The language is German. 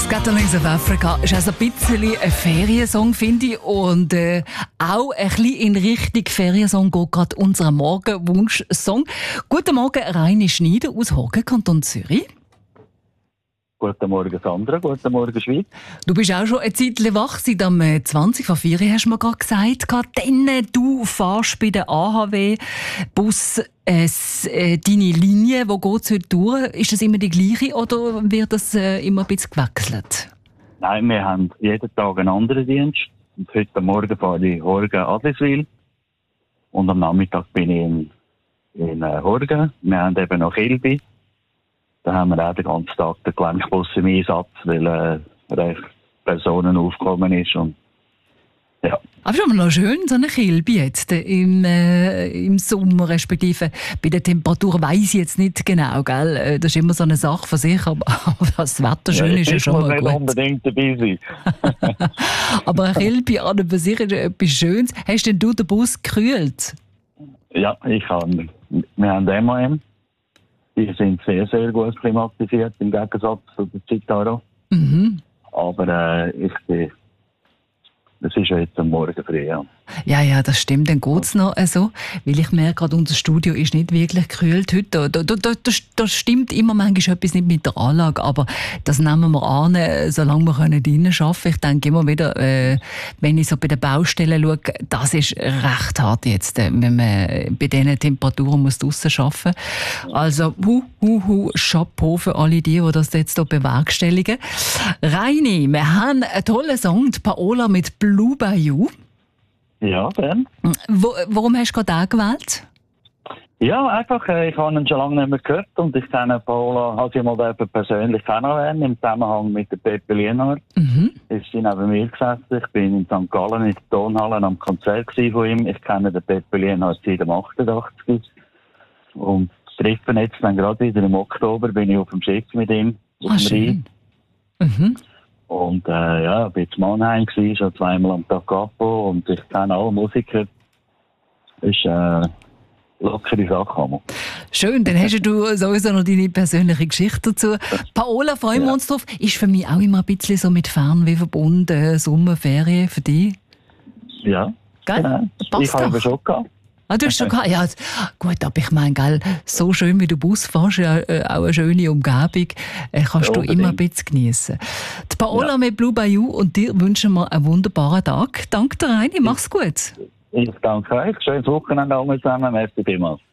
Scatterlings of Africa ist also ein bisschen ein Feriensong, finde ich. Und auch ein bisschen in Richtung Feriensong geht gerade unser Morgenwunsch-Song. Guten Morgen, Reini Schneider aus Horgen, Kanton Zürich. Guten Morgen, Sandra. Guten Morgen, Schweiz. Du bist auch schon ein Zeitchen wach, seit am 20 vor 4 hast du mir gerade gesagt. Dann du fährst bei der AHW-Bus deine Linie. Wo geht es heute durch? Ist das immer die gleiche oder wird das immer ein bisschen gewechselt? Nein, wir haben jeden Tag einen anderen Dienst. Und heute Morgen fahre ich Horgen-Adliswil. Und am Nachmittag bin ich in Horgen. Wir haben eben noch Kilby. Da haben wir auch den ganzen Tag den Gelenkbus im Einsatz, weil recht Personenaufkommen ist. Und, ja. Aber schon mal noch schön, so eine Kilby jetzt im Sommer, respektive bei der Temperatur weiss ich jetzt nicht genau, gell? Das ist immer so eine Sache von sich, aber das Wetter schön ist ja schon mal gut. Ich muss nicht unbedingt dabei sein. Aber eine Kilby an und für sich ist etwas Schönes. Hast denn du den Bus gekühlt? Ja, wir haben MAN. Die sind sehr, sehr gut klimatisiert, im Gegensatz zu der Citaro. Mhm. Aber das ist ja jetzt am Morgen früh, ja. Ja, das stimmt. Dann geht es noch so. Weil ich merke gerade, unser Studio ist nicht wirklich gekühlt heute. Da stimmt immer manchmal etwas nicht mit der Anlage. Aber das nehmen wir an, solange wir drinnen arbeiten können. Ich denke immer wieder, wenn ich so bei den Baustellen schaue, das ist recht hart jetzt, wenn man bei diesen Temperaturen muss draussen arbeiten muss. Also, Chapeau für alle die das jetzt hier bewerkstelligen. Reini, wir haben einen tollen Song, die Paola mit Blue Bayou. Ja, dann. Warum hast du gerade gewählt? Ja, einfach, ich habe ihn schon lange nicht mehr gehört und ich kenne Paola, habe sie mal persönlich kennengelernt im Zusammenhang mit der Pepe Lienhardt. Mhm. Ist sie neben mir gesessen. Ich bin in St. Gallen in der Tonhalle am Konzert von ihm. Ich kenne den Pepe Lienhardt seit dem 88. Und treffen jetzt dann gerade wieder im Oktober, bin ich auf dem Schiff mit ihm. Auf dem Schön. Mhm. Und bin in Mannheim gewesen, schon zweimal am Tag Capo und ich kenne alle Musiker. Das ist lockere Sache. Schön, dann hast du sowieso noch deine persönliche Geschichte dazu. Paola, freuen wir uns drauf. Ist für mich auch immer ein bisschen so mit Fernweh verbunden, Sommerferien für dich? Ja, genau. Ich habe schon gehabt. Ah, du hast schon gehabt? Ja, gut, aber ich meine, gell, so schön wie du Bus fährst, ja, auch eine schöne Umgebung, kannst du immer ein bisschen geniessen. Die Paola mit Blue Bayou und dir wünschen wir einen wunderbaren Tag. Danke dir, Reini, mach's gut. Ich danke euch. Schönes Wochenende alle zusammen. Merci vielmals.